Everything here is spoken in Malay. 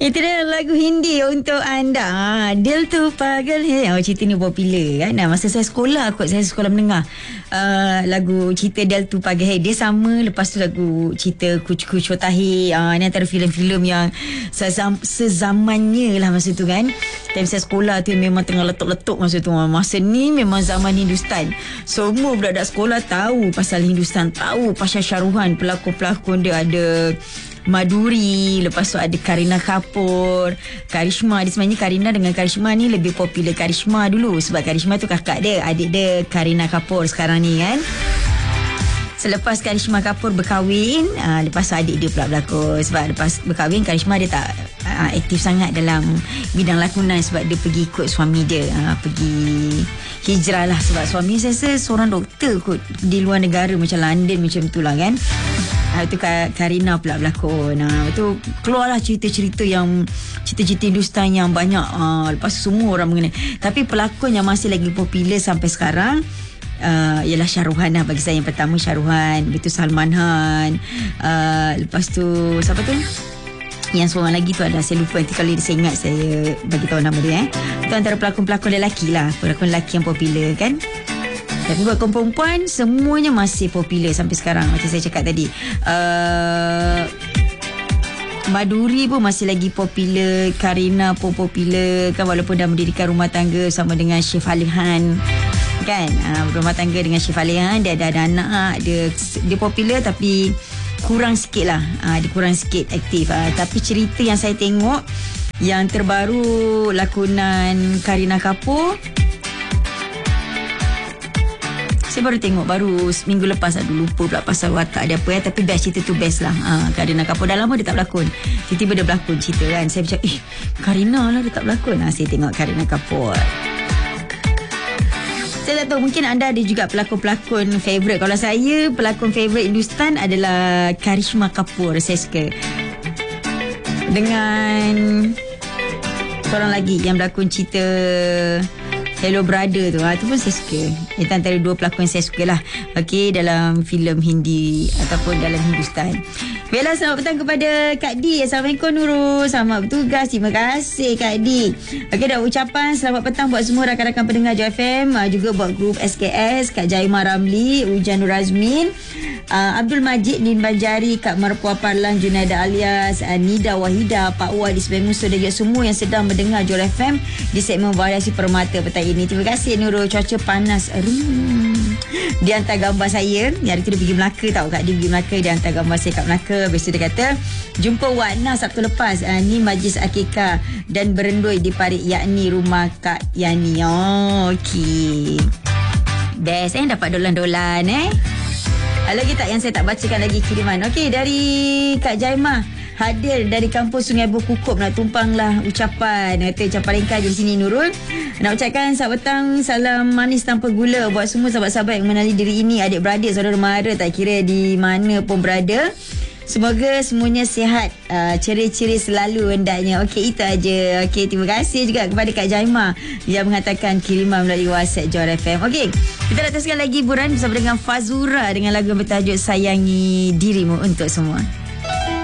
Itu dia lagu Hindi untuk anda. Dil tu pagal hai. Cerita ni popular kan. Masa saya sekolah kot, saya sekolah menengah. Lagu cerita Dil tu pagal hai dia sama. Lepas tu lagu cerita Kuch Hota Hai. Ni antara filem-filem yang sezamannya lah masa tu kan. Time saya sekolah tu memang tengah letup-letup masa tu. Masa ni memang zaman Hindustan. Semua budak-budak sekolah tahu pasal Hindustan, tahu pasal Shah Rukh Khan. Pelakon-pelakon dia ada Madhuri, lepas tu ada Kareena Kapoor, Karishma. Dia sebenarnya Kareena dengan Karishma ni lebih popular Karishma dulu, sebab Karishma tu kakak dia, adik dia Kareena Kapoor sekarang ni kan. Selepas Karishma Kapoor berkahwin, lepas tu adik dia pula berlakon. Sebab lepas berkahwin, Karishma dia tak aktif sangat dalam bidang lakonan sebab dia pergi ikut suami dia, pergi hijrah lah. Sebab suami saya rasa seorang doktor kot di luar negara, macam London macam tu lah kan. Itu Kareena pula berlakon. Itu keluarlah cerita-cerita yang cerita-cerita Hindustan yang banyak. Lepas semua orang mengenai. Tapi pelakon yang masih lagi popular sampai sekarang ialah Shah Rukh Khan lah. Bagi saya yang pertama Shah Rukh Khan, lepas tu Salman Khan, lepas tu siapa tu? Yang seorang lagi tu ada, saya lupa, nanti kalau saya ingat saya bagi tahu nama dia. Itu antara pelakon-pelakon lelaki lah, pelakon lelaki yang popular kan. Tapi buat kaum perempuan semuanya masih popular sampai sekarang. Macam saya cakap tadi, Madhuri pun masih lagi popular, Kareena pun popular kan, walaupun dah mendirikan rumah tangga sama dengan Saif Ali Khan kan. Rumah tangga dengan Saif Ali Khan, dia ada anak, dia popular tapi kurang sikit lah. Dia kurang sikit aktif. Tapi cerita yang saya tengok yang terbaru lakonan Kareena Kapoor, saya baru tengok baru minggu lepas. Aduh, lupa pula pasal watak dia apa tapi best, cerita tu best lah. Kareena Kapoor dah lama dia tak berlakon, tiba-tiba dia berlakon cerita kan. Saya macam Kareena lah dia tak berlakon. Saya tengok Kareena Kapoor. Saya tak tahu, mungkin anda ada juga pelakon-pelakon favourite. Kalau saya, pelakon favourite Hindustan adalah Karishma Kapoor. Saya suka. Dengan seorang lagi yang berlakon cerita Hello Brother tu, tu pun saya suka. Itu antara dua pelakon yang saya suka lah, okey, dalam filem Hindi ataupun dalam Hindustan. Baiklah, selamat petang kepada Kak Di. Assalamualaikum Nurul, selamat bertugas. Terima kasih Kak Di. Okey, dah ucapan selamat petang buat semua rakan-rakan pendengar Joy FM, juga buat grup SKS, Kak Jaima Ramli, Ujan Nur Azmin, Abdul Majid Nin Banjari, Kak Marpua Parlan, Junaida alias Nida Wahida, Pak Wai di Semenanjung Musuh, dan juga semua yang sedang mendengar Joy FM di segmen Variasi Permata petang ini. Terima kasih Nurul. Cuaca panas. Dia hantar gambar saya. Hari tu dia pergi Melaka tau. Kak dia pergi Melaka, dia hantar gambar saya kat Melaka. Habis tu dia kata, jumpa Wana Sabtu lepas. Ni majlis akikah dan berendui di Parit, yakni rumah Kak Yani. Okey. Best dapat dolan-dolan lagi tak yang saya tak bacakan lagi kiriman. Okey, dari Kak Jaimah, hadir dari kampung Sungai Berkukup, nak tumpanglah ucapan. Kata ucapan ringkas di sini Nurul. Nak ucapkan selamat petang, salam manis tanpa gula buat semua sahabat-sahabat yang mengenali diri ini, adik-beradik, saudara mara, tak kira di mana pun berada. Semoga semuanya sihat, ceria-ceria selalu hendaknya. Okey, itu aja. Okey, terima kasih juga kepada Kak Jaimah yang mengatakan kiriman melalui WhatsApp Joy FM. Okey, kita nak teruskan lagi hiburan bersama dengan Fazura dengan lagu bertajuk Sayangi Dirimu untuk semua.